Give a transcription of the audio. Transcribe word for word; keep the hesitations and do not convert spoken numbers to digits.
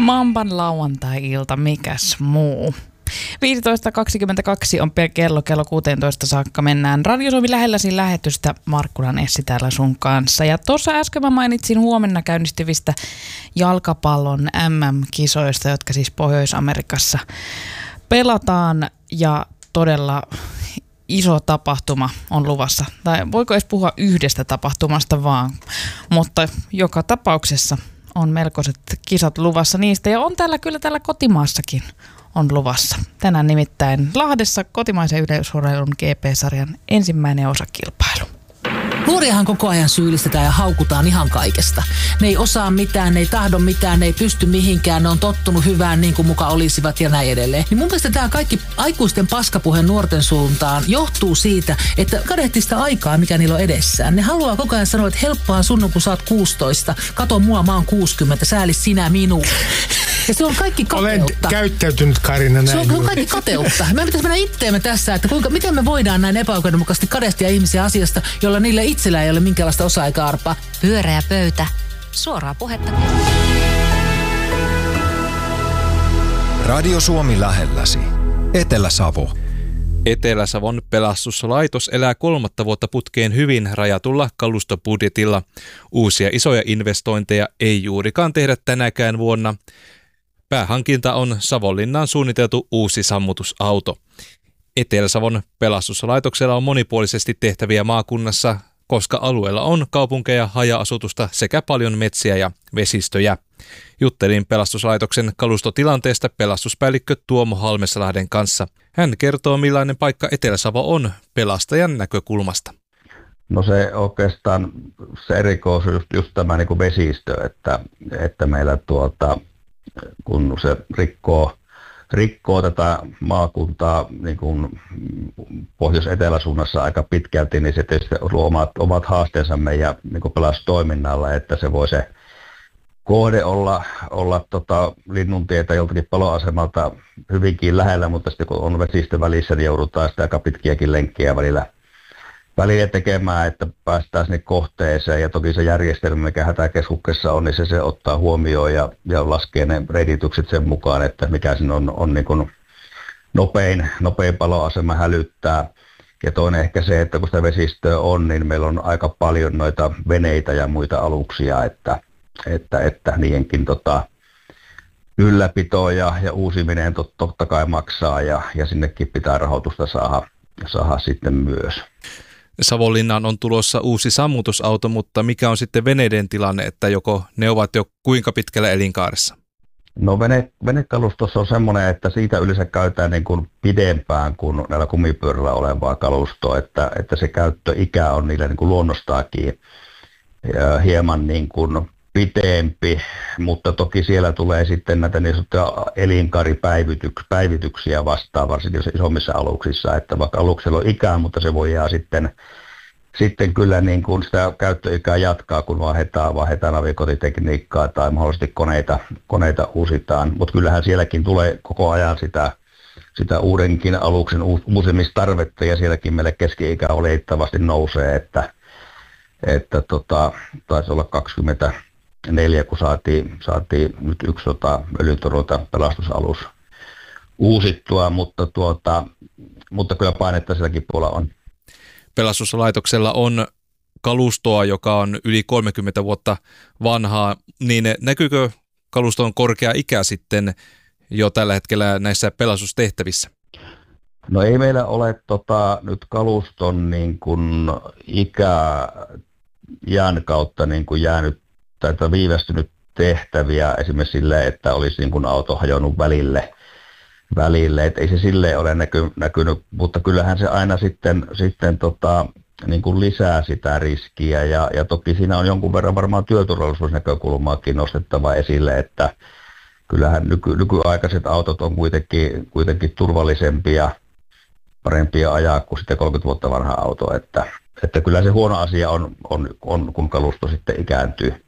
Mamban lauantai-ilta, mikäs muu. viisitoista kaksikymmentäkaksi on kello, kello kuusitoista saakka mennään Radio Suomi lähelläsi lähetystä. Markkulan Essi täällä sun kanssa. Ja tuossa äsken mä mainitsin huomenna käynnistyvistä jalkapallon M M-kisoista, jotka siis Pohjois-Amerikassa pelataan ja todella iso tapahtuma on luvassa. Tai voiko edes puhua yhdestä tapahtumasta vaan, mutta joka tapauksessa on melkoiset kisat luvassa niistä ja on täällä kyllä täällä kotimaassakin on luvassa. Tänään nimittäin Lahdessa kotimaisen yleisurheilun G P-sarjan ensimmäinen osakilpailu. Nuoriahan koko ajan syyllistetään ja haukutaan ihan kaikesta. Ne ei osaa mitään, ne ei tahdo mitään, ne ei pysty mihinkään, ne on tottunut hyvään niin kuin muka olisivat ja näin edelleen. Niin mun mielestä tämä kaikki aikuisten paskapuhe nuorten suuntaan johtuu siitä, että kadehtii sitä aikaa, mikä niillä on edessään. Ne haluaa koko ajan sanoa, että helppoa sun on, kun sä oot kuusitoista. Kato mua, mä oon kuusikymmentä, sääli sinä minua. Ja se on kaikki kateutta. Olen käyttäytynyt, Karina, näin. Se on, se on kaikki kateutta. Me pitäisi mennä itteemme tässä, että kuinka, miten me voidaan näin epäoikeudenmukaisesti kadehtia ihmisiä asiasta, jolla niille itsellä ei ole minkäänlaista osaa eikä arpaa. Pyöreä pöytä. Suoraa puhetta. Radio Suomi lähelläsi. Etelä-Savo. Etelä-Savon pelastuslaitos elää kolmatta vuotta putkeen hyvin rajatulla kalustobudjetilla. Uusia isoja investointeja ei juurikaan tehdä tänäkään vuonna. Päähankinta on Savonlinnaan suunniteltu uusi sammutusauto. Etelä-Savon pelastuslaitoksella on monipuolisesti tehtäviä maakunnassa, koska alueella on kaupunkeja, haja-asutusta sekä paljon metsiä ja vesistöjä. Juttelin pelastuslaitoksen kalustotilanteesta pelastuspäällikkö Tuomo Halmesalahden kanssa. Hän kertoo, millainen paikka Etelä-Savo on pelastajan näkökulmasta. No se oikeastaan se erikoisuus just, just tämä niin kuin vesistö, että, että meillä tuota, kun se rikkoo, rikkoo tätä maakuntaa niin kuin pohjois-eteläsuunnassa aika pitkälti, niin se tietysti on omat, omat haasteensa meidän niin kuin pelastustoiminnalla, että se voi se kohde olla, olla tota, Linnuntietä joltakin paloasemalta hyvinkin lähellä, mutta sitten kun on vesistö välissä, niin joudutaan sitä aika pitkiäkin lenkkejä välillä, välillä tekemään, että päästään sinne kohteeseen. Ja toki se järjestelmä, mikä hätäkeskuksessa on, niin se, se ottaa huomioon ja, ja laskee ne reititykset sen mukaan, että mikä siinä on, on niin kuin nopein, nopein paloasema hälyttää. Ja toinen ehkä se, että kun sitä vesistöä on, niin meillä on aika paljon noita veneitä ja muita aluksia, että Että, että niidenkin tota, ylläpito ja, ja uusiminen tot, totta kai maksaa ja, ja sinnekin pitää rahoitusta saada, saada sitten myös. Savonlinnaan on tulossa uusi sammutusauto, mutta mikä on sitten veneiden tilanne, että joko ne ovat jo kuinka pitkällä elinkaaressa? No vene, venekalustossa on semmoinen, että siitä yleensä käytetään niin kuin pidempään kuin näillä kumipyörillä olevaa kalustoa, että, että se käyttöikä on niillä niin kuin luonnostaakin ja hieman niin kuin pitempi, mutta toki siellä tulee sitten näitä niin sanottuja elinkaaripäivityksiä vastaan, varsinkin isommissa aluksissa, että vaikka aluksella on ikää, mutta se voi jää sitten, sitten kyllä niin kuin sitä käyttöikää jatkaa, kun vaihdetaan, vaihdetaan avikotitekniikkaa tai mahdollisesti koneita, koneita uusitaan, mutta kyllähän sielläkin tulee koko ajan sitä, sitä uudenkin aluksen uusimistarvetta ja sielläkin meille keski-ikä oletettavasti nousee, että, että tota, taisi olla kaksikymmentä neljä, kun saatiin, saatiin nyt yksi tota, öljyntorjunta pelastusalus uusittua, mutta, tuota, mutta kyllä painetta silläkin puolella on. Pelastuslaitoksella on kalustoa, joka on yli kolmekymmentä vuotta vanhaa, niin näkyykö kaluston korkea ikä sitten jo tällä hetkellä näissä pelastustehtävissä? No ei meillä ole tota, nyt kaluston niin kuin ikä jään kautta niin kuin jäänyt tai viivästynyt tehtäviä esimerkiksi silleen, että olisi niin kuin auto hajonnut välille, välille. Et ei se silleen ole näky, näkynyt, mutta kyllähän se aina sitten, sitten tota, niin kuin lisää sitä riskiä ja, ja toki siinä on jonkun verran varmaan työturvallisuusnäkökulmaakin nostettava esille, että kyllähän nyky, nykyaikaiset autot on kuitenkin, kuitenkin turvallisempia, parempia ajaa kuin sitten kolmekymmentä vuotta vanha auto, että, että kyllä se huono asia on, on, on kun kalusto sitten ikääntyy.